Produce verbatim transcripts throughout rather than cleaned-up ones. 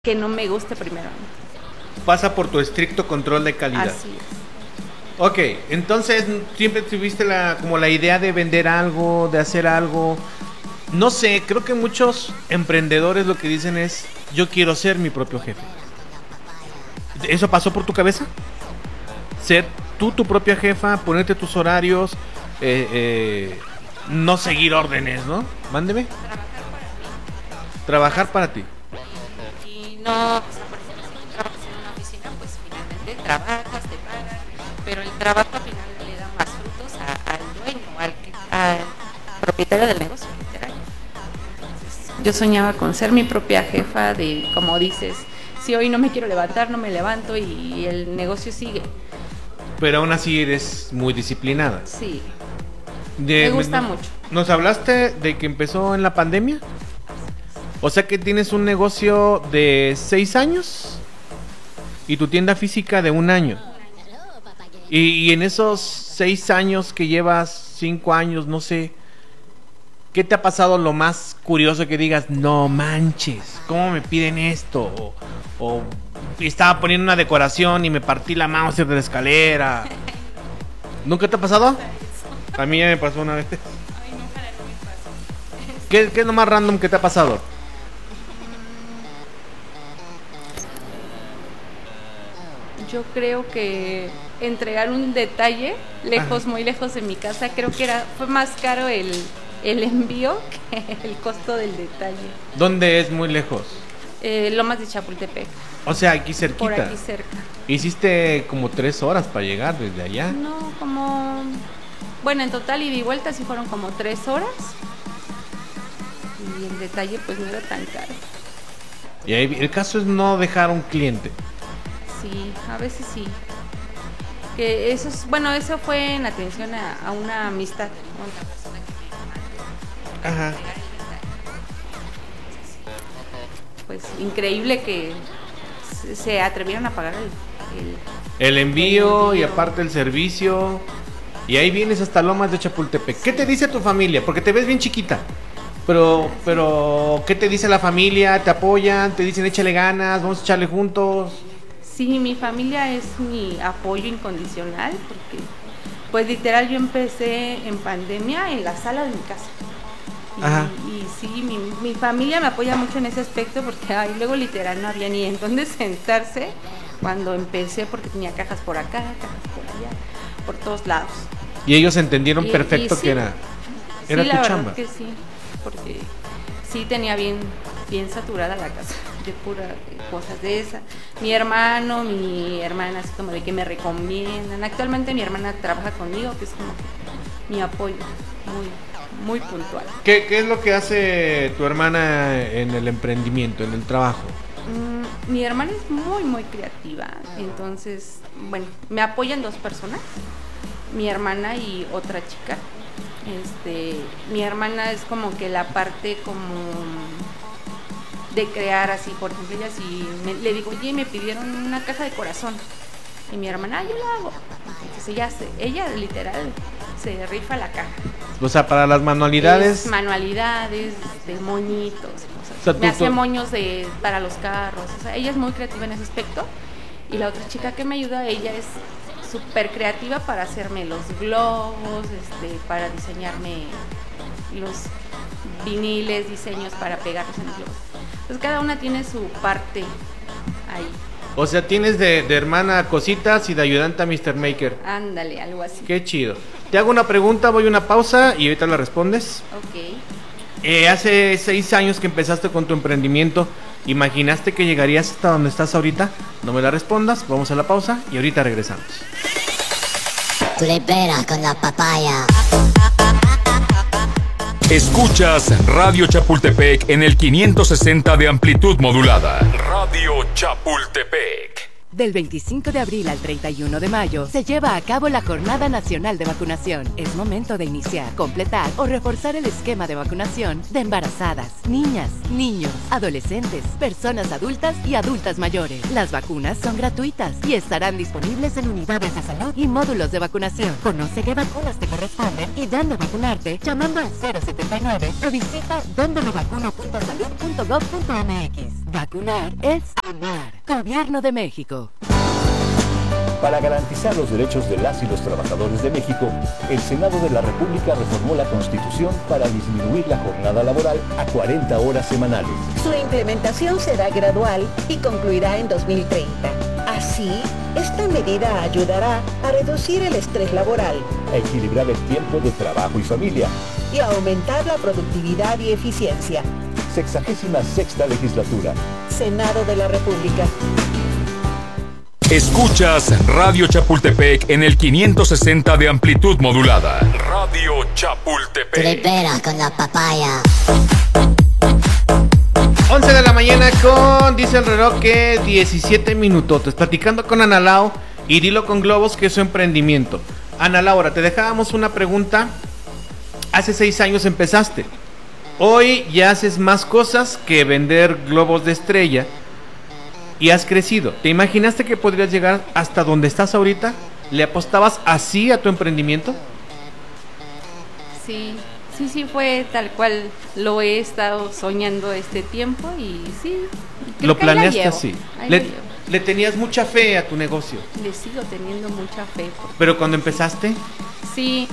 que no me guste primero. Pasa por tu estricto control de calidad. Así es. Ok, entonces siempre tuviste la, como la idea de vender algo, de hacer algo. No sé, creo que muchos emprendedores lo que dicen es, yo quiero ser mi propio jefe. ¿Eso pasó por tu cabeza? Ser tú tu propia jefa, ponerte tus horarios, eh, eh, no seguir órdenes, ¿no? Mándeme. Trabajar para ti. Y no, o sea, por ejemplo, si tú trabajas en una oficina, pues finalmente trabajas, te pagan, pero el trabajo al final le da más frutos a, al dueño, al, al propietario del negocio, literal. Entonces, yo soñaba con ser mi propia jefa, de, como dices, si hoy no me quiero levantar, no me levanto y el negocio sigue. Pero aún así eres muy disciplinada. Sí, De, me gusta no, mucho. ¿Nos hablaste de que empezó en la pandemia? O sea que tienes un negocio de seis años y tu tienda física de un año. Y, y en esos seis años que llevas, cinco años, no sé, ¿qué te ha pasado lo más curioso que digas, no manches, ¿cómo me piden esto? O, o estaba poniendo una decoración y me partí la mouse de la escalera. ¿Nunca te ha pasado? A mí ya me pasó una vez. ¿Qué, qué es lo más random que te ha pasado? Yo creo que entregar un detalle lejos, Ajá. muy lejos de mi casa, creo que era fue más caro el, el envío que el costo del detalle. ¿Dónde es muy lejos? Eh, Lomas de Chapultepec. O sea, aquí cerquita. Por aquí cerca. ¿Hiciste como tres horas para llegar desde allá? No, como... Bueno, en total ida y vuelta sí fueron como tres horas. Y el detalle pues no era tan caro. Y ahí, el caso es no dejar a un cliente. Sí, a veces sí. Que eso es, bueno, eso fue en atención a, a una amistad con una persona que me mandó. Ajá. Pues increíble que se, se atrevieron a pagar el, el, el, envío, el envío y aparte el servicio. Y ahí vienes hasta Lomas de Chapultepec. ¿Qué te dice tu familia? Porque te ves bien chiquita. Pero, pero, ¿qué te dice la familia? ¿Te apoyan? ¿Te dicen échale ganas? ¿Vamos a echarle juntos? Sí, mi familia es mi apoyo incondicional, porque pues literal yo empecé en pandemia en la sala de mi casa. Y, Ajá. y sí, mi, mi familia me apoya mucho en ese aspecto, porque ay, luego literal no había ni en dónde sentarse cuando empecé, porque tenía cajas por acá, cajas por allá, por todos lados. Y ellos entendieron y, perfecto y sí, que era, era sí, tu la chamba. Verdad que sí, porque sí tenía bien, bien saturada la casa de puras cosas de esa. Mi hermano, mi hermana, así como de que me recomiendan. Actualmente mi hermana trabaja conmigo, que es como mi apoyo, muy, muy puntual. ¿Qué, qué es lo que hace tu hermana en el emprendimiento, en el trabajo? Mm, mi hermana es muy, muy creativa, entonces, bueno, me apoyan dos personas, mi hermana y otra chica. Este, mi hermana es como que la parte como de crear así, por ejemplo, ella si me, le digo, oye, me pidieron una caja de corazón, y mi hermana, ah, yo la hago. Entonces ella, se, ella literal se rifa la caja. O sea, para las manualidades. Es manualidades, de moñitos, cosas. O sea, me tú, hace moños de, para los carros, o sea, ella es muy creativa en ese aspecto. Y la otra chica que me ayuda, ella es súper creativa para hacerme los globos, este, para diseñarme los viniles, diseños para pegarlos en los globos. Entonces cada una tiene su parte ahí. O sea, tienes de, de hermana cositas y de ayudante a mister Maker. Ándale, algo así. Qué chido. Te hago una pregunta, voy a una pausa y ahorita la respondes. Ok. Eh, hace seis años que empezaste con tu emprendimiento, ¿imaginaste que llegarías hasta donde estás ahorita? No me la respondas, vamos a la pausa y ahorita regresamos. Tú le peras con la papaya. Escuchas Radio Chapultepec en el quinientos sesenta de amplitud modulada. Radio Chapultepec. Del veinticinco de abril al treinta y uno de mayo se lleva a cabo la Jornada Nacional de Vacunación. Es momento de iniciar, completar o reforzar el esquema de vacunación de embarazadas, niñas, niños, adolescentes, personas adultas y adultas mayores. Las vacunas son gratuitas y estarán disponibles en unidades de salud y módulos de vacunación. Conoce qué vacunas te corresponden y dónde vacunarte llamando al cero setenta y nueve o visita donde me vacuno punto salud punto gov punto m x. Vacunar es amar. Gobierno de México. Para garantizar los derechos de las y los trabajadores de México, el Senado de la República reformó la Constitución para disminuir la jornada laboral a cuarenta horas semanales. Su implementación será gradual y concluirá en dos mil treinta. Así, esta medida ayudará a reducir el estrés laboral, a equilibrar el tiempo de trabajo y familia y a aumentar la productividad y eficiencia. Sexagésima sexta legislatura. Senado de la República. Escuchas Radio Chapultepec en el quinientos sesenta de amplitud modulada. Radio Chapultepec. Tú le peras con la papaya. once de la mañana con, dice el reloj, que diecisiete minutos. Platicando con Ana Lau y Dilo con Globos, que es su emprendimiento. Ana Laura, te dejábamos una pregunta. Hace seis años empezaste. Hoy ya haces más cosas que vender globos de estrella. Y has crecido. ¿Te imaginaste que podrías llegar hasta donde estás ahorita? ¿Le apostabas así a tu emprendimiento? Sí, sí, sí, fue tal cual lo he estado soñando este tiempo y sí. Creo Lo que ahí la planeaste llevo, así. ahí Le, la llevo. le tenías mucha fe a tu negocio. Le sigo teniendo mucha fe. porque- Pero cuando empezaste, Sí.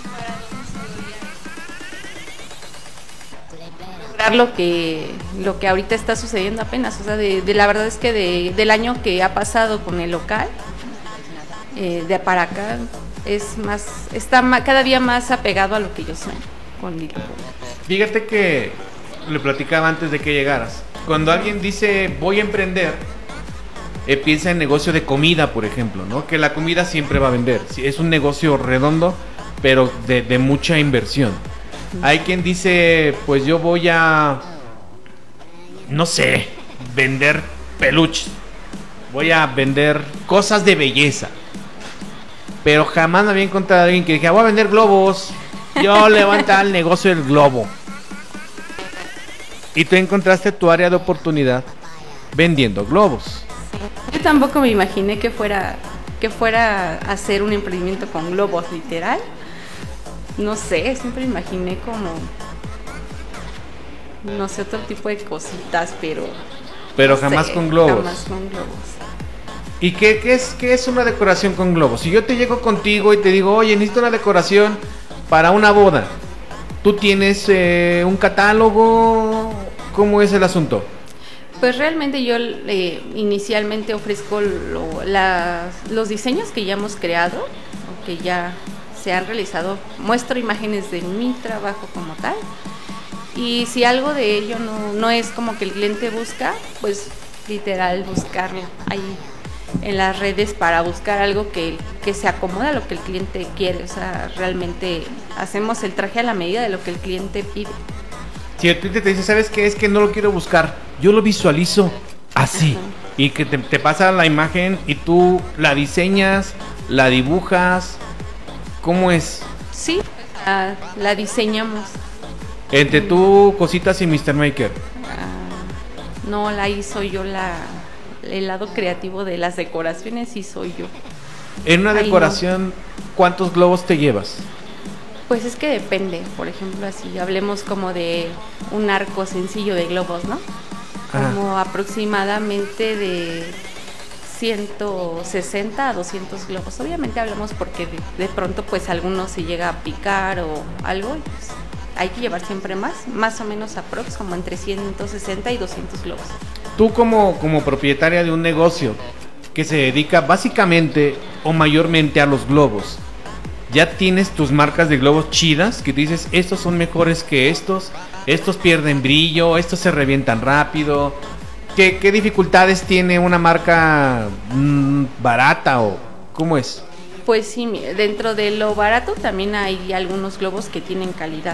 Lograr lo que lo que ahorita está sucediendo apenas, o sea, de, de la verdad es que de, del año que ha pasado con el local, eh, de para acá es más, está ma- cada día más apegado a lo que yo sueño con Dilo. fíjate que le platicaba antes de que llegaras. Cuando alguien dice voy a emprender, eh, piensa en negocio de comida, por ejemplo, ¿no? Que la comida siempre va a vender. Sí, es un negocio redondo, pero de, de mucha inversión. Hay quien dice, pues yo voy a, no sé, vender peluches. Voy a vender cosas de belleza. Pero jamás me había encontrado a alguien que dijera, voy a vender globos. Yo levantar el negocio del globo. Y tú encontraste tu área de oportunidad vendiendo globos. Yo tampoco me imaginé que fuera que fuera a hacer un emprendimiento con globos, literal. No sé, siempre me imaginé como, no sé, otro tipo de cositas, pero... Pero no jamás sé, con globos. Jamás con globos. ¿Y qué, qué es, qué es una decoración con globos? Si yo te llego contigo y te digo, oye, necesito una decoración para una boda, ¿tú tienes eh, un catálogo? ¿Cómo es el asunto? Pues realmente yo eh, inicialmente ofrezco lo- las- los diseños que ya hemos creado, o que ya se han realizado, muestro imágenes de mi trabajo como tal, y si algo de ello no, no es como que el cliente busca, pues literal buscarlo ahí en las redes para buscar algo que, que se acomoda a lo que el cliente quiere. O sea, realmente hacemos el traje a la medida de lo que el cliente pide. Si el cliente te dice, ¿sabes qué? Es que no lo quiero buscar, yo lo visualizo así. Ajá. Y que te, te pasa la imagen y tú la diseñas, la dibujas. ¿Cómo es? Sí, la, la diseñamos. Entre tú, Cositas y mister Maker. Ah, no, la hizo yo, la, el lado creativo de las decoraciones sí soy yo. En una Ahí decoración, ¿cuántos globos te llevas? Pues es que depende, por ejemplo, así hablemos como de un arco sencillo de globos, ¿no? Ajá. Como aproximadamente de ciento sesenta a doscientos globos. Obviamente hablamos porque de, de pronto pues alguno se llega a picar o algo, y pues hay que llevar siempre más, más o menos aprox, como entre ciento sesenta y doscientos globos. Tú como, como propietaria de un negocio que se dedica básicamente o mayormente a los globos, ¿ya tienes tus marcas de globos chidas que dices, estos son mejores que estos, estos pierden brillo, estos se revientan rápido? ¿Qué, qué dificultades tiene una marca mmm, barata o cómo es? Pues sí, mi- dentro de lo barato también hay algunos globos que tienen calidad.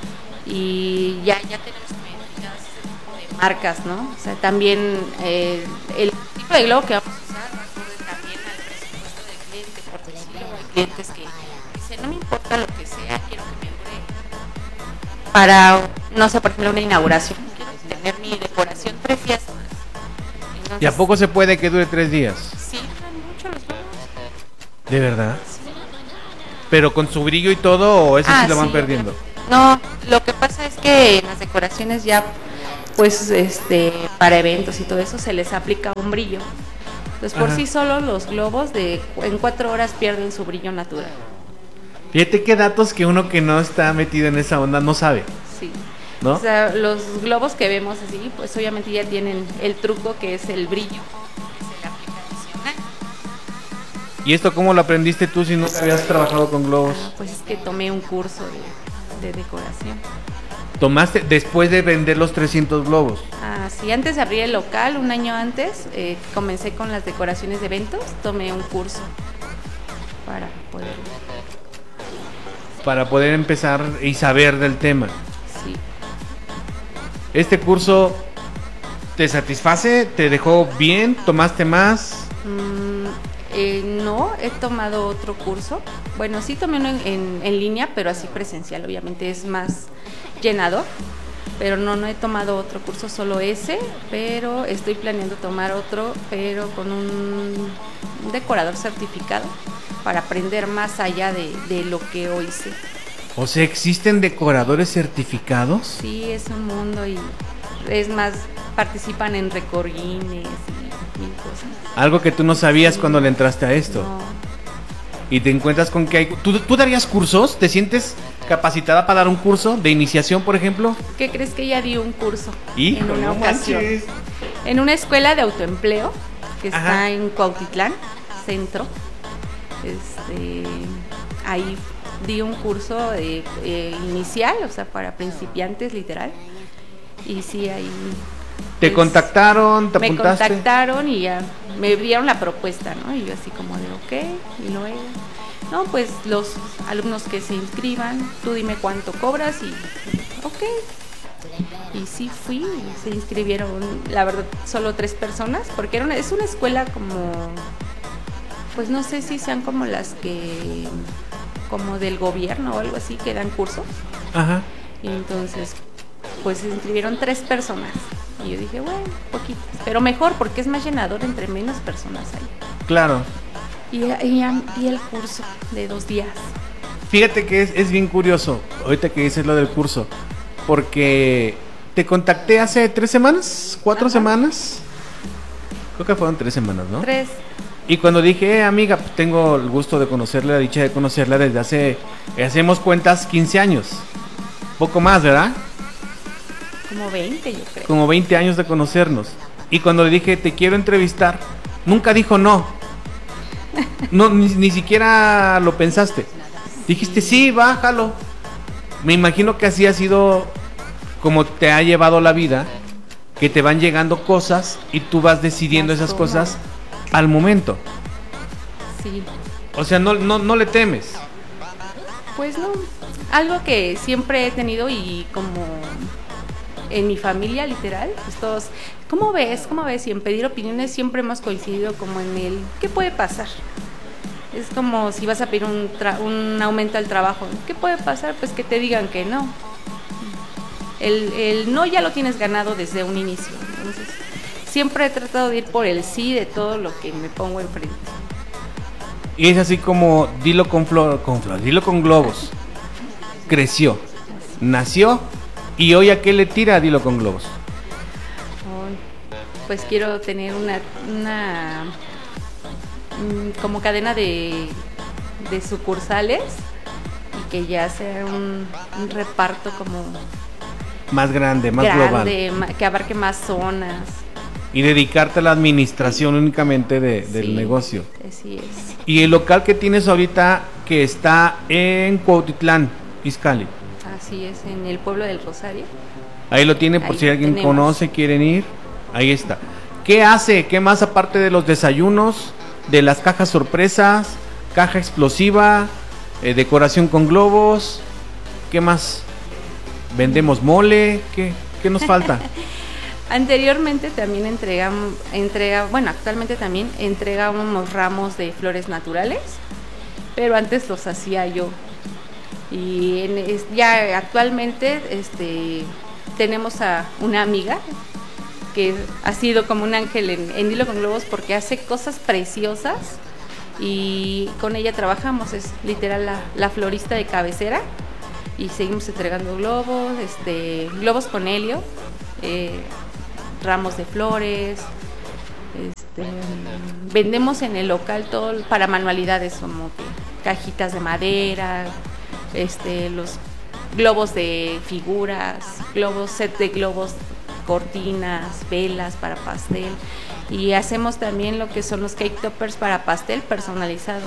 Y ya, ya tenemos medidas de marcas, ¿no? O sea, también eh, el tipo de globo que vamos a usar va acorde también al presupuesto del cliente, porque sí luego hay clientes que dicen, no me importa lo que sea, quiero que me dure para, no sé, por ejemplo, una inauguración. Quiero tener mi decoración tres días más. Entonces, ¿Y a poco se puede que dure tres días? sí duran mucho los globos. ¿De verdad? ¿Pero con su brillo y todo o eso Ah, sí lo van sí, perdiendo? No, lo que pasa es que en las decoraciones ya pues este para eventos y todo eso se les aplica un brillo. Entonces por Ajá. sí solo los globos de en cuatro horas pierden su brillo natural. Fíjate qué datos que uno que no está metido en esa onda no sabe, Sí. ¿no? O sea, los globos que vemos así, pues obviamente ya tienen el truco que es el brillo. ¿Y esto cómo lo aprendiste tú si no habías trabajado con globos? Ah, pues es que tomé un curso de, de decoración. Tomaste después de vender los trescientos globos. Ah, sí, antes de abrir el local, un año antes, eh, comencé con las decoraciones de eventos, tomé un curso para poder, Para poder empezar y saber del tema. sí. ¿Este curso te satisface? ¿Te dejó bien? ¿Tomaste más? Mm, eh, no, he tomado otro curso. Bueno, sí tomé uno en, en, en línea, pero así presencial, obviamente es más llenador. Pero no, no he tomado otro curso, solo ese, pero estoy planeando tomar otro, pero con un, un decorador certificado para aprender más allá de, de lo que hoy sé. O sea, ¿existen decoradores certificados? Sí, es un mundo y es más, participan en recordines y mil cosas. Algo que tú no sabías Sí. cuando le entraste a esto. No, Y te encuentras con que hay... ¿Tú, ¿Tú darías cursos? ¿Te sientes capacitada para dar un curso de iniciación, por ejemplo? ¿qué crees que ya di un curso Hijo, en una no ocasión? manches. En una escuela de autoempleo que está Ajá. en Cuautitlán, centro. Este, ahí di un curso de, eh, inicial, o sea, para principiantes, literal. Y sí, ahí... ¿Te pues, contactaron? ¿Te me apuntaste? contactaron y ya me dieron la propuesta, ¿no? Y yo así como de, ok, y luego... No, pues los alumnos que se inscriban, tú dime cuánto cobras y... Ok. Y sí fui, se inscribieron, la verdad, solo tres personas, porque era una, es una escuela como... Pues no sé si sean como las que... como del gobierno o algo así, que dan cursos. Ajá. Y entonces, pues se inscribieron tres personas. Y yo dije, bueno, poquitas. Pero mejor, porque es más llenador entre menos personas hay. Claro. Y, y ya di el curso de dos días. Fíjate que es, es bien curioso, ahorita que dices lo del curso, porque te contacté hace tres semanas, cuatro Ajá. semanas. Creo que fueron tres semanas, ¿no? Tres. Y cuando dije, eh, amiga, pues tengo el gusto de conocerla, la dicha de conocerla desde hace, hacemos cuentas, quince años. Poco más, ¿verdad? Como veinte, yo creo. Como veinte años de conocernos. Y cuando le dije, te quiero entrevistar, nunca dijo no. No, ni, ni siquiera lo pensaste. Dijiste, sí, bájalo. Me imagino que así ha sido como te ha llevado la vida, que te van llegando cosas y tú vas decidiendo Las esas tomo. cosas al momento. Sí. O sea, no, no, no le temes. Pues no. Algo que siempre he tenido y como en mi familia, literal, pues todos, ¿cómo ves? ¿Cómo ves? Y en pedir opiniones siempre hemos coincidido como en el, ¿qué puede pasar? Es como si vas a pedir un, tra- un aumento al trabajo. ¿Qué puede pasar? Pues que te digan que no. El, el no ya lo tienes ganado desde un inicio. Entonces, siempre he tratado de ir por el sí de todo lo que me pongo enfrente. Y es así como dilo con flor, con flor, dilo con globos. Creció, nació y hoy a qué le tira dilo con globos. Hoy, pues quiero tener una, una mm, como cadena de, de sucursales y que ya sea un, un reparto como Más grande, más grande, global. ma- que abarque más zonas. Y dedicarte a la administración únicamente de, del Sí, negocio. Así es. Y el local que tienes ahorita que está en Cuautitlán, Izcalli. Así es, en el pueblo del Rosario. Ahí lo tienen por Ahí si alguien tenemos. conoce, quieren ir. Ahí está. ¿Qué hace? ¿Qué más aparte de los desayunos, de las cajas sorpresas, caja explosiva, eh, decoración con globos? ¿Qué más? ¿Vendemos mole? ¿Qué, qué nos falta? Anteriormente también entregamos, entrega, bueno, actualmente también entregábamos ramos de flores naturales, pero antes los hacía yo. Y en, es- ya actualmente este, tenemos a una amiga que ha sido como un ángel en, en Hilo con Globos porque hace cosas preciosas y con ella trabajamos, es literal la, la florista de cabecera y seguimos entregando globos, este, globos con helio. eh, ramos de flores. Este, vendemos en el local todo para manualidades, como que cajitas de madera, este, los globos de figuras, globos, set de globos, cortinas, velas para pastel, y hacemos también lo que son los cake toppers para pastel personalizados,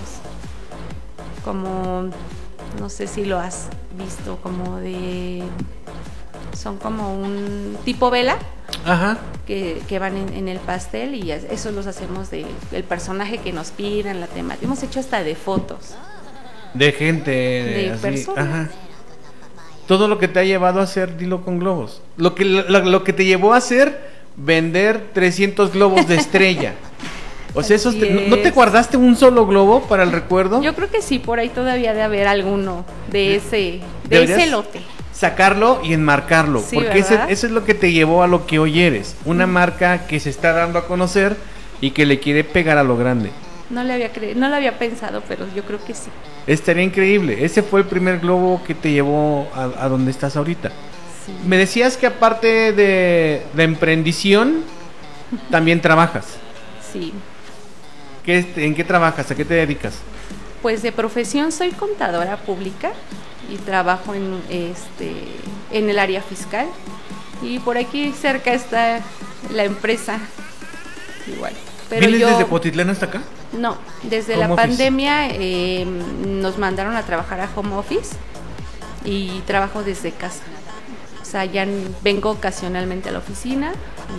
como, no sé si lo has visto, como de, son como un tipo vela. Ajá. Que, que van en, en el pastel, y eso los hacemos de el personaje que nos pidan, la temática. Hemos hecho hasta de fotos. De gente. De así, personas. Ajá. Todo lo que te ha llevado a hacer Dilo con globos. Lo que, lo, lo que te llevó a hacer vender trescientos globos de estrella. O sea, esos te, ¿no, ¿no te guardaste un solo globo para el recuerdo? Yo creo que sí, por ahí todavía de haber alguno de ese, de ese lote. Sacarlo y enmarcarlo, Sí, porque ese, ¿verdad? eso es lo que te llevó a lo que hoy eres, una marca que se está dando a conocer y que le quiere pegar a lo grande. No le había cre- no lo había pensado, pero yo creo que sí. Estaría increíble, ese fue el primer globo que te llevó a, a donde estás ahorita. Sí. Me decías que aparte de, de emprendición, también trabajas. Sí. ¿Qué, ¿En qué trabajas? ¿A qué te dedicas? Pues de profesión soy contadora pública y trabajo en este en el área fiscal, y por aquí cerca está la empresa igual. Pero ¿Vienes yo, desde Potitlán hasta acá? No, desde Home la office. pandemia eh, nos mandaron a trabajar a home office y trabajo desde casa. O sea, ya n- vengo ocasionalmente a la oficina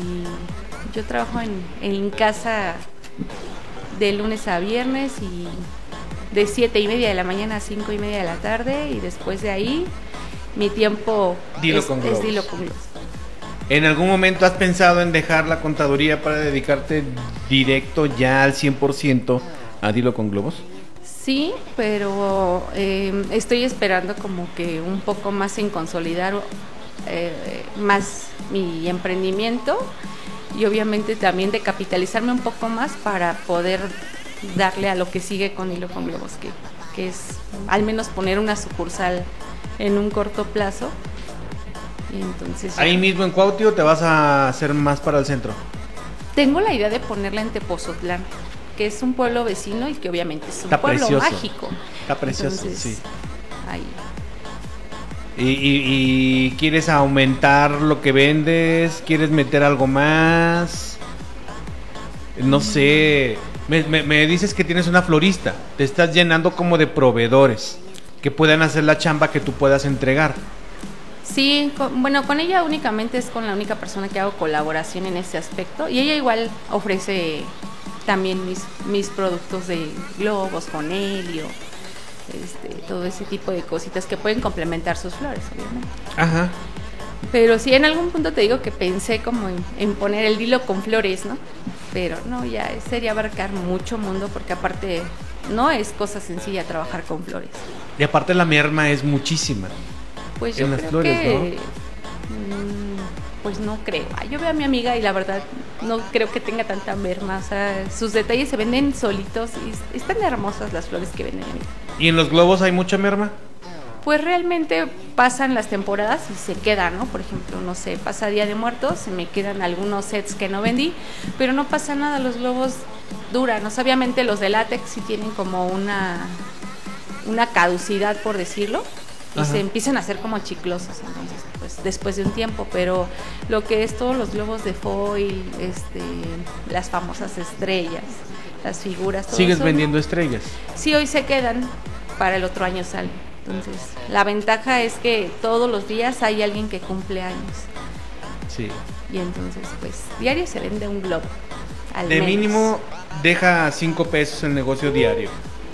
y yo trabajo en, en casa de lunes a viernes, y de siete y media de la mañana a cinco y media de la tarde, y después de ahí mi tiempo Dilo es, con es globos. dilo con globos. ¿En algún momento has pensado en dejar la contaduría para dedicarte directo ya al cien por ciento a Dilo con globos? Sí, pero eh, estoy esperando como que un poco más en consolidar eh, más mi emprendimiento, y obviamente también de capitalizarme un poco más para poder darle a lo que sigue con Hilo con Globos, que, que es al menos poner una sucursal en un corto plazo. Y entonces ya- ¿Ahí mismo en Cuautla o te vas a hacer más para el centro? tengo la idea de ponerla en Tepozotlán, que es un pueblo vecino y que obviamente es un Está pueblo precioso. mágico. Está precioso, Entonces, sí. ahí. ¿Y, y, y quieres aumentar lo que vendes? ¿Quieres meter algo más? No sé. Me, me, me dices que tienes una florista. Te estás llenando como de proveedores que puedan hacer la chamba que tú puedas entregar. Sí, con- bueno, con ella únicamente es con la única persona que hago colaboración en ese aspecto, y ella igual ofrece también mis, mis productos de globos con helio, este, todo ese tipo de cositas que pueden complementar sus flores, obviamente. Ajá. Pero sí, en algún punto te digo que pensé como en, en poner el hilo con flores, ¿no? Pero no, ya sería abarcar mucho mundo, porque aparte no es cosa sencilla trabajar con flores. Y aparte la merma es muchísima. Pues yo En las creo flores, que mm, pues no creo. Ah, yo veo a mi amiga y la verdad no creo que tenga tanta merma. O sea, sus detalles se venden solitos y es- están hermosas las flores que venden mi amiga. ¿Y en los globos hay mucha merma? Pues realmente pasan las temporadas y se quedan, ¿no? Por ejemplo, no sé, pasa Día de Muertos, se me quedan algunos sets que no vendí, pero no pasa nada, los globos duran. O sea, obviamente los de látex sí tienen como una, una caducidad, por decirlo, y Ajá. se empiezan a hacer como chiclosos, entonces, pues después de un tiempo, pero lo que es todos los globos de foil, este, las famosas estrellas, las figuras, todo ¿Sigues eso, vendiendo estrellas? sí, hoy se quedan, para el otro año salen. Entonces, la ventaja es que todos los días hay alguien que cumple años. Sí. Y entonces, pues, diario se vende un globo. Al De menos. mínimo deja cinco pesos el negocio diario.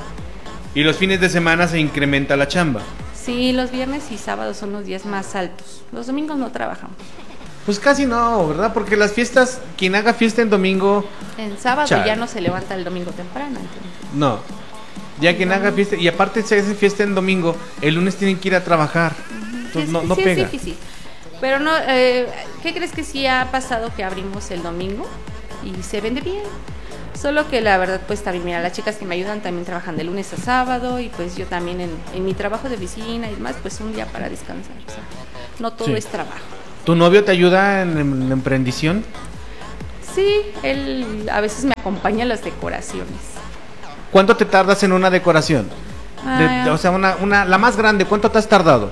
Y los fines de semana se incrementa la chamba. Sí, los viernes y sábados son los días más altos. Los domingos no trabajamos. Pues casi no, ¿verdad? Porque las fiestas, quien haga fiesta en domingo, En sábado Chale. ya no se levanta el domingo temprano. Entonces. no. Ya quien haga fiesta, y aparte se hace fiesta en domingo, el lunes tienen que ir a trabajar. Entonces Sí, no, sí, no sí, pega. Es difícil. Pero no, eh, ¿qué crees que sí ha pasado que abrimos el domingo y se vende bien? Solo que la verdad, pues también, mira, las chicas que me ayudan también trabajan de lunes a sábado, y pues yo también en, en mi trabajo de oficina y demás, pues un día para descansar. O sea, no todo Sí. es trabajo. ¿Tu novio te ayuda en, en la emprendición? Sí, él a veces me acompaña a las decoraciones. ¿Cuánto te tardas en una decoración? De, Ah, de- o sea, una, una, la más grande, ¿cuánto te has tardado?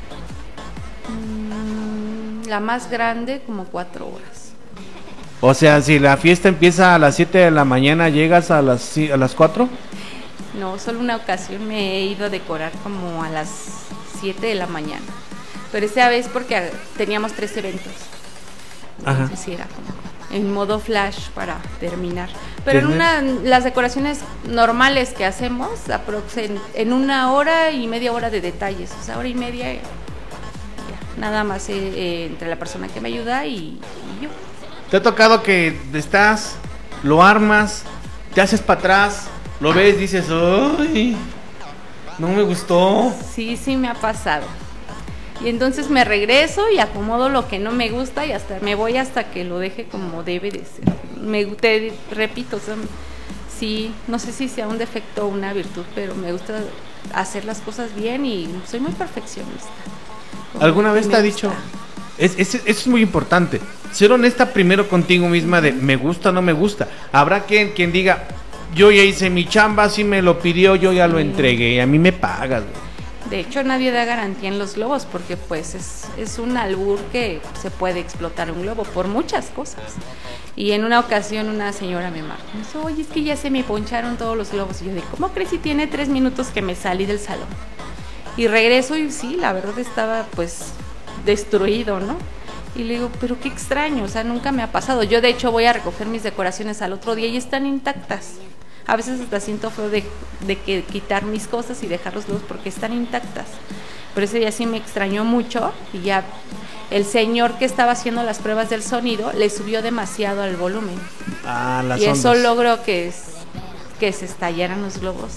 mm, la más grande, como cuatro horas. O sea, si la fiesta empieza a las siete de la mañana, ¿llegas a las, ci- a las cuatro? No, solo una ocasión me he ido a decorar como a las siete de la mañana. Pero esa vez porque teníamos tres eventos. Ajá. Entonces sí era como en modo flash para terminar. Pero en Desde- una, las decoraciones normales que hacemos, aprox en, en una hora y media hora de detalles. O sea, hora y media, eh, ya, nada más eh, eh, entre la persona que me ayuda y, y yo. ¿Te ha tocado que estás, lo armas, te haces para atrás, lo ves, dices, ¡ay! No me gustó. Sí, sí me ha pasado. Y entonces me regreso y acomodo lo que no me gusta y hasta me voy hasta que lo deje como debe de ser. Me te repito, o sea, sí, no sé si sea un defecto o una virtud, pero me gusta hacer las cosas bien y soy muy perfeccionista. Como ¿Alguna que vez me te ha gusta. dicho? Es, es- eso es muy importante. Ser honesta primero contigo misma de me gusta o no me gusta. Habrá quien, quien diga, yo ya hice mi chamba, si me lo pidió, yo ya lo Sí. entregué y a mí me pagas, güey. De hecho, nadie da garantía en los globos porque pues es, es un albur que se puede explotar un globo por muchas cosas. Y en una ocasión una señora me marcó, me dice, oye, es que ya se me poncharon todos los globos. Y yo digo, ¿cómo crees si tiene tres minutos que me salí del salón? Y regreso y sí, la verdad estaba pues destruido, ¿no? Y le digo, pero qué extraño, o sea, nunca me ha pasado. Yo de hecho voy a recoger mis decoraciones al otro día y están intactas. A veces hasta siento feo de, de que quitar mis cosas y dejar los globos porque están intactas. Pero ese día sí me extrañó mucho y ya el señor que estaba haciendo las pruebas del sonido le subió demasiado al volumen. Ah, las y eso ondas. logró que, es- que se estallaran los globos.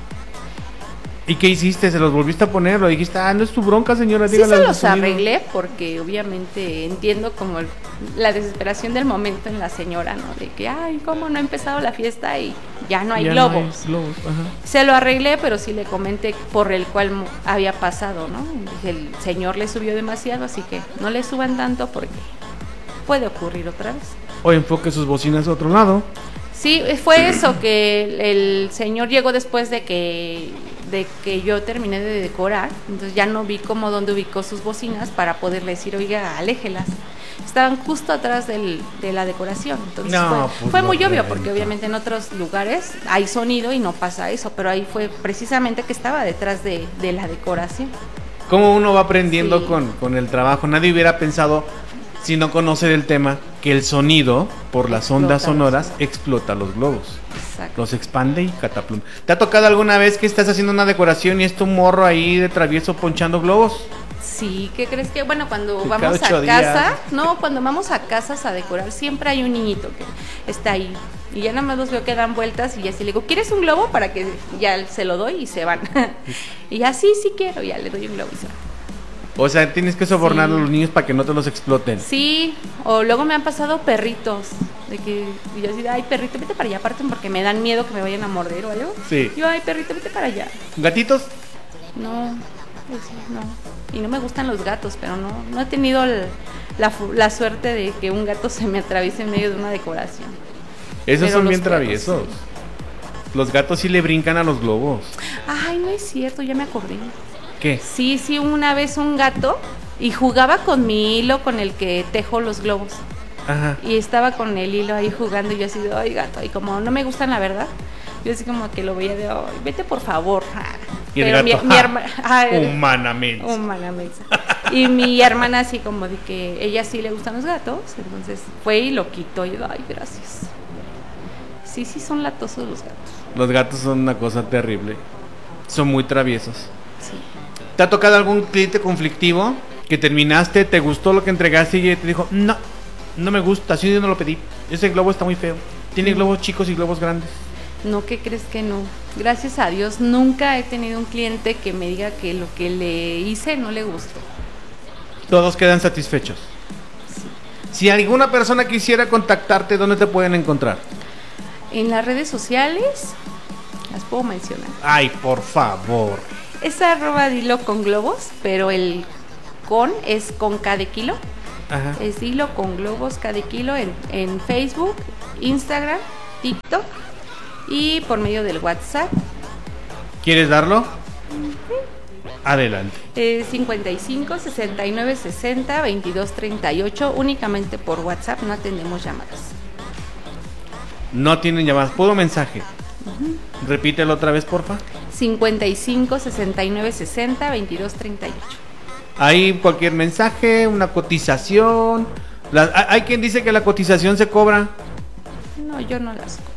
¿Y qué hiciste? ¿Se los volviste a poner? ¿Lo dijiste? Ah, no es tu bronca, señora, Sí dígale se al los sonido. arreglé porque obviamente entiendo como el- la desesperación del momento en la señora, ¿no? De que, ay, ¿cómo no ha empezado la fiesta y ya no hay Ya globos? no hay globos, ajá. Se lo arreglé, pero sí le comenté por el cual mo- había pasado, ¿no? Dije, el señor le subió demasiado, así que no le suban tanto porque puede ocurrir otra vez. O enfoque sus bocinas a otro lado. Sí, fue eso, que el, el señor llegó después de que de que yo terminé de decorar, entonces ya no vi cómo dónde ubicó sus bocinas para poderle decir, oiga, aléjelas. Estaban justo atrás del, de la decoración, entonces No, fue, pues fue lo muy obvio, reventó. porque obviamente en otros lugares hay sonido y no pasa eso, pero ahí fue precisamente que estaba detrás de, de la decoración. ¿Cómo uno va aprendiendo Sí. con, con el trabajo? Nadie hubiera pensado, si no conoce del tema, que el sonido, por las Explota ondas los sonoras, globos. explota los globos. Exacto. Los expande y cataplum. ¿Te ha tocado alguna vez que estás haciendo una decoración y es tu morro ahí de travieso ponchando globos? Sí, ¿qué crees que? Bueno, cuando Que vamos cada ocho a días. casa, no, cuando vamos a casas a decorar, siempre hay un niñito que está ahí. Y ya nada más los veo que dan vueltas y ya así le digo, ¿quieres un globo? Para que ya se lo doy y se van. Y ya, sí, sí quiero, ya le doy un globo y se van. O sea, tienes que sobornar Sí. a los niños para que no te los exploten. Sí, o luego me han pasado perritos, de que y yo así, ay, perrito, vete para allá, aparte porque me dan miedo que me vayan a morder o algo. Sí. Yo, ay, perrito, vete para allá. ¿Gatitos? No, pues sí, no. Y no me gustan los gatos, pero no, no he tenido el- la, fu- la suerte de que un gato se me atraviese en medio de una decoración. Esos Pero son los bien perros, traviesos. Los gatos sí le brincan a los globos. Ay, no es cierto, ya me acordé. ¿Qué? Sí, sí, una vez un gato y jugaba con mi hilo con el que tejo los globos. Ajá. Y estaba con el hilo ahí jugando y yo así de, ay, gato, y como no me gustan la verdad, yo así como que lo veía de, ay, vete por favor. Y el Pero gato, mi, mi ja, herma- ay, humanamente. humanamente. Y mi hermana así como de que ella sí le gustan los gatos, entonces fue y lo quitó y yo, ay, gracias. Sí, sí son latosos los gatos. Los gatos son una cosa terrible. Son muy traviesos. Sí. ¿Te ha tocado algún cliente conflictivo que terminaste, te gustó lo que entregaste y te dijo, no, no me gusta, así yo no lo pedí, ese globo está muy feo, tiene globos chicos y globos grandes? No, ¿qué crees que no? Gracias a Dios nunca he tenido un cliente que me diga que lo que le hice no le gustó. Todos quedan satisfechos. Si alguna persona quisiera contactarte, ¿dónde te pueden encontrar? En las redes sociales, las puedo mencionar. Ay, por favor. Es arroba dilo con globos, pero el con es con K de kilo Ajá. Es Hilo con Globos cada kilo en, en Facebook, Instagram, TikTok y por medio del WhatsApp. ¿Quieres darlo? Adelante. Eh, cincuenta y cinco, sesenta y nueve, sesenta, veintidós, treinta y ocho, únicamente por WhatsApp, no atendemos llamadas. No tienen llamadas, puro mensaje. Uh-huh. Repítelo otra vez, porfa. cincuenta y cinco, sesenta y nueve, sesenta, veintidós, treinta y ocho. Ahí cualquier mensaje, una cotización. La, hay quien dice que la cotización se cobra. No, yo no las cobro.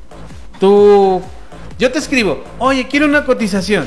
Tú, yo te escribo, oye, quiero una cotización.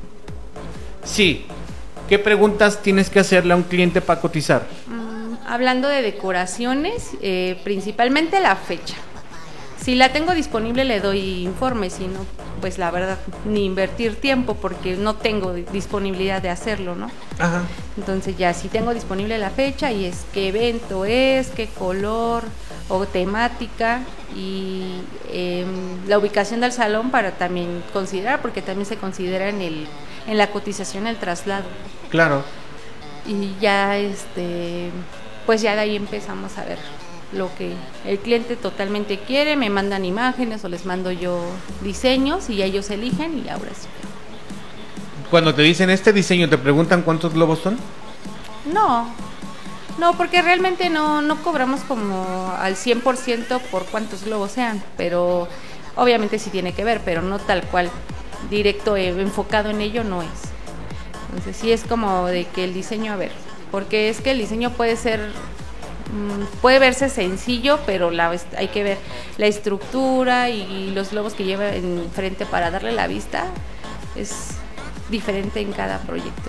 Sí. ¿Qué preguntas tienes que hacerle a un cliente para cotizar? Mm, hablando de decoraciones, eh, principalmente la fecha. Si la tengo disponible le doy informe, si no, pues la verdad, ni invertir tiempo porque no tengo disponibilidad de hacerlo, ¿no? Ajá. Entonces ya si tengo disponible la fecha y es qué evento es, qué color o temática y eh, la ubicación del salón para también considerar, porque también se considera en el en la cotización el traslado. Claro. Y ya este, pues ya de ahí empezamos a ver lo que el cliente totalmente quiere, me mandan imágenes o les mando yo diseños y ellos eligen y ahora sí. Cuando te dicen este diseño, ¿te preguntan cuántos globos son? No, no, porque realmente no, no cobramos como al cien por ciento por cuántos globos sean, pero obviamente sí tiene que ver, pero no tal cual, directo, eh, enfocado en ello no es. Entonces sí es como de que el diseño, a ver, porque es que el diseño puede ser... puede verse sencillo, pero la, hay que ver la estructura y los globos que lleva enfrente para darle la vista, es diferente en cada proyecto.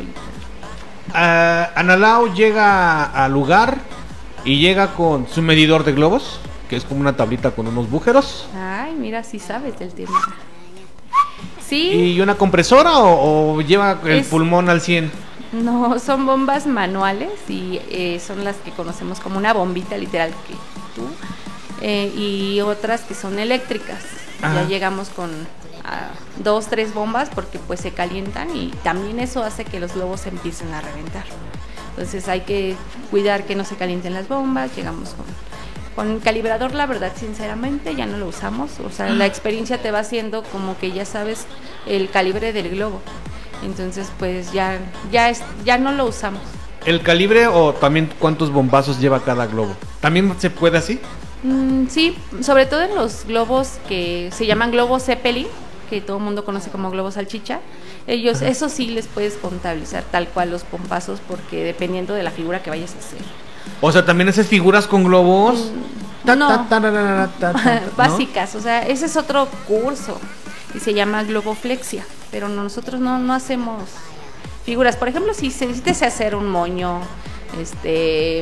Uh, Analao llega al lugar y llega con su medidor de globos, que es como una tablita con unos agujeros. Ay, mira, sí sabes del tema. Sí. ¿Y una compresora o, o lleva el es... pulmón al cien? No, son bombas manuales y eh, son las que conocemos como una bombita literal que tú eh, y otras que son eléctricas. Ajá. Ya llegamos con uh, dos, tres bombas porque pues se calientan y también eso hace que los globos empiecen a reventar. Entonces hay que cuidar que no se calienten las bombas. Llegamos con, con calibrador, la verdad, sinceramente ya no lo usamos. O sea, la experiencia te va haciendo como que ya sabes el calibre del globo. Entonces pues ya ya es, ya no lo usamos. ¿El calibre o también cuántos bombazos lleva cada globo? ¿También se puede así? Mm, sí, sobre todo en los globos que se llaman globos Zeppelin, que todo el mundo conoce como globos salchicha. Ellos, Ajá. Eso sí les puedes contabilizar tal cual los bombazos, porque dependiendo de la figura que vayas a hacer. O sea, ¿también haces figuras con globos? Mm, ta, no, ta, ta, ta, ta, ta, ta, básicas, ¿no? O sea, ese es otro curso y se llama globoflexia. Pero nosotros no, no hacemos figuras. Por ejemplo, si se necesitas hacer un moño, este,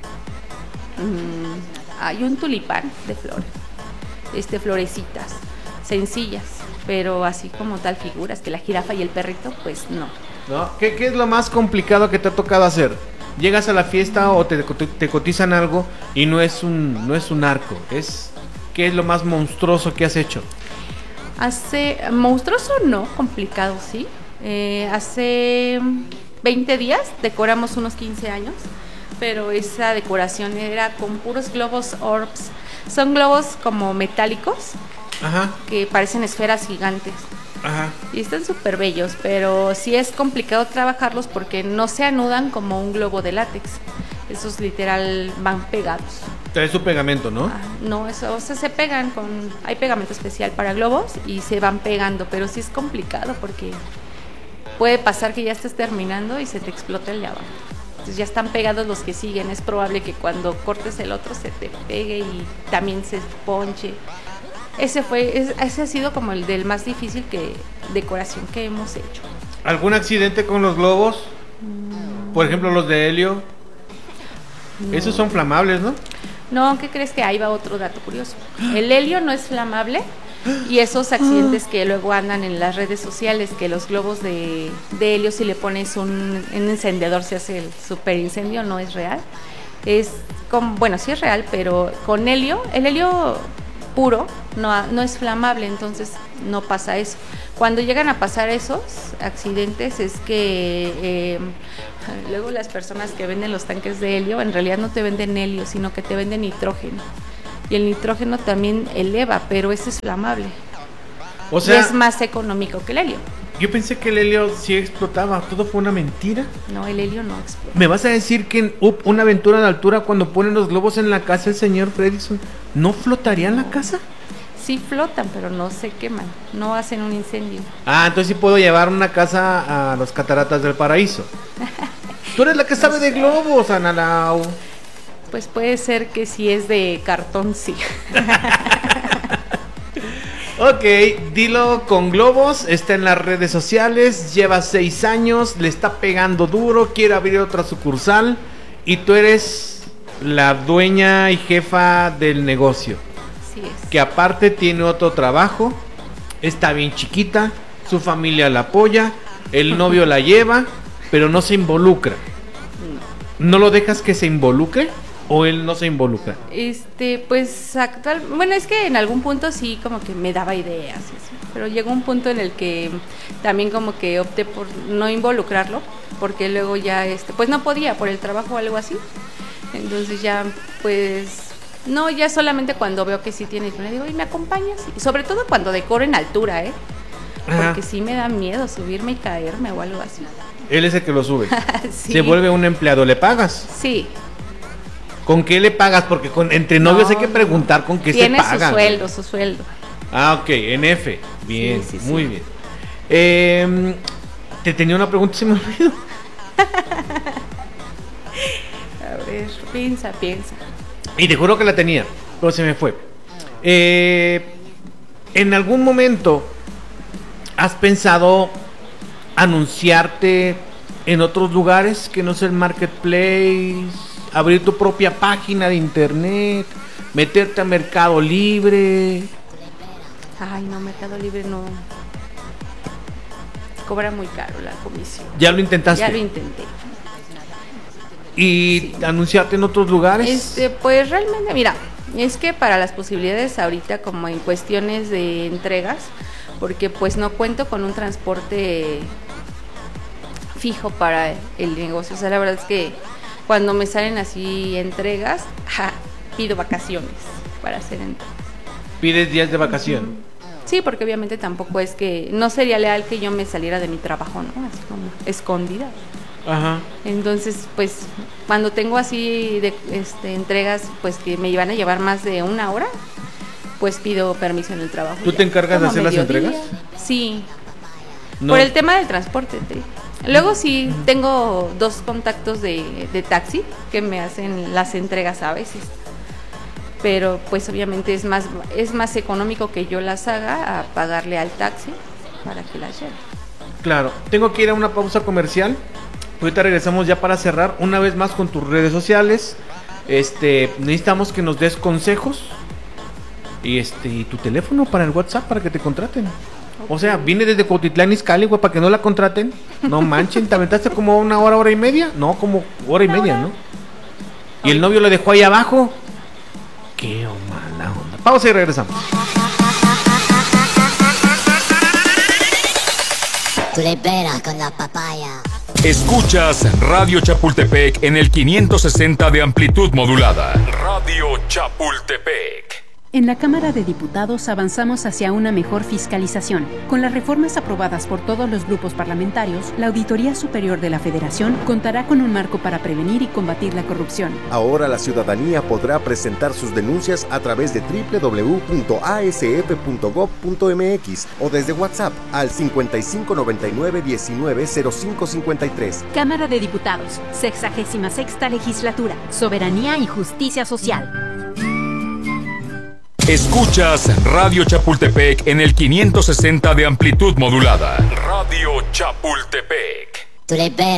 mmm, hay un tulipán de flores, este, florecitas sencillas, pero así como tal figuras, que la jirafa y el perrito, pues no. ¿No? ¿Qué, qué es lo más complicado que te ha tocado hacer? Llegas a la fiesta o te, te cotizan algo y no es un, no es un arco, es ¿qué es lo más monstruoso que has hecho? Hace, monstruoso no, complicado sí. Eh, hace veinte días decoramos unos quince años, pero esa decoración era con puros globos orbs. Son globos como metálicos. Ajá. Que parecen esferas gigantes. Ajá. Y están súper bellos, pero sí es complicado trabajarlos porque no se anudan como un globo de látex. Esos literal van pegados. Trae su pegamento, ¿no? Ah, no, eso, o sea, se pegan con... Hay pegamento especial para globos y se van pegando, pero sí es complicado porque puede pasar que ya estés terminando y se te explota el de abajo. Entonces ya están pegados los que siguen. Es probable que cuando cortes el otro se te pegue y también se ponche. Ese fue, ese ha sido como el del más difícil que decoración que hemos hecho. ¿Algún accidente con los globos? Mm. Por ejemplo, los de helio. No. Esos son flamables, ¿no? No, ¿qué crees? Que ahí va otro dato curioso. El helio no es flamable y esos accidentes que luego andan en las redes sociales, que los globos de, de helio si le pones un, un encendedor se hace el super incendio, no es real. Es como, bueno, sí es real, pero con helio, el helio puro, no, no es flamable, entonces no pasa eso. Cuando llegan a pasar esos accidentes es que eh, luego las personas que venden los tanques de helio en realidad no te venden helio, sino que te venden nitrógeno. Y el nitrógeno también eleva, pero ese es flamable. O sea, y es más económico que el helio. Yo pensé que el helio sí explotaba, todo fue una mentira. No, el helio no explota. ¿Me vas a decir que en Up, una aventura de altura, cuando ponen los globos en la casa el señor Fredrickson, no flotaría en la casa? Sí flotan, pero no se queman, no hacen un incendio. Ah, entonces sí puedo llevar una casa a los Cataratas del Paraíso. Tú eres la que sabe de globos, Ana Lau. Pues puede ser que si es de cartón, sí. Ok, dilo con globos, está en las redes sociales, lleva seis años, le está pegando duro, quiere abrir otra sucursal y tú eres la dueña y jefa del negocio. Así es. Que aparte tiene otro trabajo, está bien chiquita, su familia la apoya, el novio la lleva, pero no se involucra. ¿No lo dejas que se involucre? ¿O él no se involucra? Este, pues actual, bueno, es que en algún punto sí como que me daba ideas, así, pero llegó un punto en el que también como que opté por no involucrarlo, porque luego ya, este, pues no podía por el trabajo o algo así, entonces ya, pues, no, ya solamente cuando veo que sí tiene, le digo, y me acompañas, y sobre todo cuando decoro en altura, ¿eh? Porque Ajá. sí me da miedo subirme y caerme o algo así. Él es el que lo sube. Sí. Se vuelve un empleado, ¿le pagas? Sí. ¿Con qué le pagas? Porque con, entre novios no, hay que preguntar con qué se pagan. Tiene su sueldo, su sueldo. Ah, ok, en F. Bien, sí, sí, muy sí. bien. Eh, te tenía una pregunta, se me olvidó. A ver, piensa, piensa. Y te juro que la tenía, pero se me fue. Eh, ¿En algún momento has pensado anunciarte en otros lugares que no sea el marketplace? Abrir tu propia página de internet, meterte a Mercado Libre. Ay, no, Mercado Libre no. Cobra muy caro la comisión. ¿Ya lo intentaste? Ya lo intenté. ¿Y sí. anunciarte en otros lugares? Este, pues realmente, mira, es que para las posibilidades ahorita como en cuestiones de entregas, porque pues no cuento con un transporte fijo para el negocio, o sea, la verdad es que cuando me salen así entregas, ja, pido vacaciones para hacer entregas. ¿Pides días de vacación? Sí, porque obviamente tampoco es que, no sería leal que yo me saliera de mi trabajo, ¿no? Así como escondida. Ajá. Entonces, pues, cuando tengo así de este, entregas, pues que me iban a llevar más de una hora, pues pido permiso en el trabajo. ¿Tú ya. te encargas Como de hacer las entregas? Sí. No. Por el tema del transporte, te digo. Luego sí tengo dos contactos de, de taxi que me hacen las entregas a veces, pero pues obviamente es más es más económico que yo las haga a pagarle al taxi para que las lleve. Claro, tengo que ir a una pausa comercial. Ahorita regresamos ya para cerrar una vez más con tus redes sociales. Este, necesitamos que nos des consejos y este y tu teléfono para el WhatsApp para que te contraten. O sea, vine desde Cuautitlán Izcalli, güey, para que no la contraten. No manchen, ¿te aventaste como una hora, hora y media? No, como hora y media, ¿no? Y el novio lo dejó ahí abajo. Qué mala onda. Pausa y regresamos. Tú le peras con la papaya. Escuchas Radio Chapultepec en el quinientos sesenta de amplitud modulada. Radio Chapultepec. En la Cámara de Diputados avanzamos hacia una mejor fiscalización. Con las reformas aprobadas por todos los grupos parlamentarios, la Auditoría Superior de la Federación contará con un marco para prevenir y combatir la corrupción. Ahora la ciudadanía podrá presentar sus denuncias a través de doble u doble u doble u punto a s f punto gob punto m x o desde WhatsApp al cincuenta y cinco noventa y nueve diecinueve cero cinco cincuenta y tres. Cámara de Diputados, sexagésima sexta legislatura, soberanía y justicia social. Escuchas Radio Chapultepec en el quinientos sesenta de amplitud modulada. Radio Chapultepec. Tú le peras.